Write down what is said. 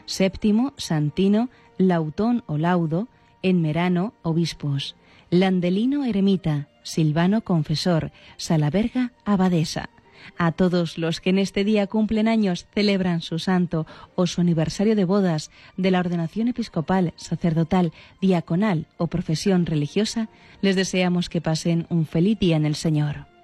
Séptimo, Santino, Lautón o Laudo, Enmerano, obispos, Landelino, eremita, Silvano, confesor, Salaberga, abadesa. A todos los que en este día cumplen años, celebran su santo o su aniversario de bodas, de la ordenación episcopal, sacerdotal, diaconal o profesión religiosa, les deseamos que pasen un feliz día en el Señor.